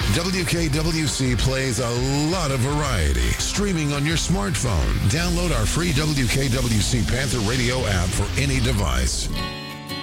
WKWC plays a lot of variety. Streaming on your smartphone. Download our free WKWC Panther Radio app for any device.